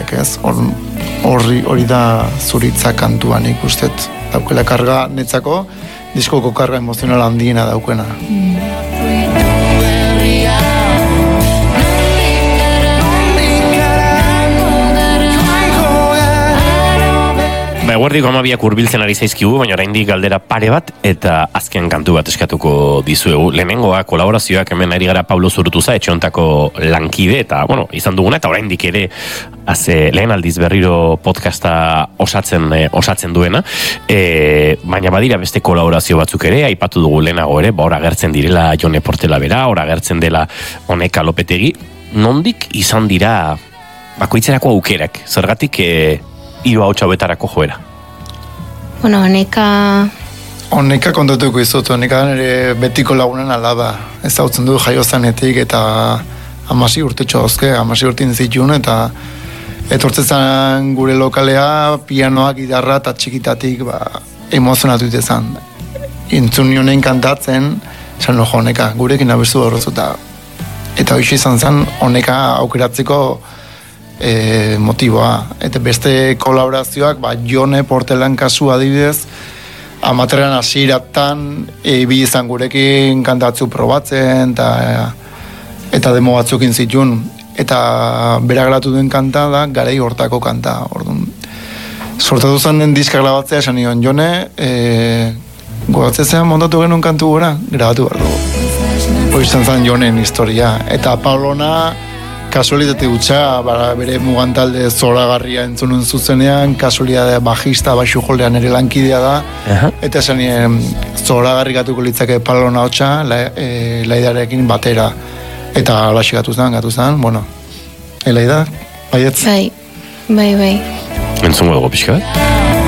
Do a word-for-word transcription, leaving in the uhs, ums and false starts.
zuritzaak, ez? Horri hori da zuritza kantuan ikustet. Daukela karga netzako, diskoko karga emozional handiena daukena. Eguerdiko amabiak hurbiltzen ari zaizkigu, baina oraindik galdera pare bat eta azken kantu bat eskatuko dizuegu. Lehenengoa kolaborazioak hemen ari gara Pablo Zurutuza, etxeontako lankide, eta bueno, izan duguna, eta oraindik ere haze lehen aldiz berriro podcasta osatzen eh, osatzen duena, e, baina badira beste kolaborazio batzuk ere, aipatu dugu lehenago ere, ba, ora agertzen direla Jone Portela bera, ora agertzen dela Oneka Lopetegi. Nondik izan dira bakoitzerako aukerak, zergatik e, hiru ahotsa betarako joera? Bueno, Oneka... Oneka kontatuko izut, Oneka nire betiko lagunen alaba. Ez hautzen du jaiozanetik eta amasi urtetxo hozke, amasi urtin zituen, eta etortzen gure lokalea, pianoak, gitarra eta txikitatik ba, emozionatu ditezan. Intzun nionen kantatzen, esan no, Oneka, gurekin abestu horrezuta. Eta hoxe izan zen, Oneka aukeratzeko E, motiboa. Eta beste kolaborazioak, ba, Jone Portelan kasu adibidez, amateran hasieratan ebi izan gurekin kantatzu probatzen, eta, eta demo batzukin zituen. Eta beragratu duen kanta da, garei hortako kanta. Orduan, sortatu zen den diska grabatzea, esan nion, Jone, e, gogatzezean montatu genuen kantu gora, grabatu behar dugu. Hoi izan zen Jonen historia. Eta Paulona, kasualitate gutxa, bere mugantalde zoragarria entzunun zuzenean, kasualidade bajista, baixu joldean ere lankidea da, uh-huh. Eta esan nien, zoragarri gatuko litzake Palona hotxa, la, e, laidarekin batera, eta alaxi gatu zen, gatu zen, bueno, elaida, baietz? Bai, bai, bai. Entzungo dugu pixka bat?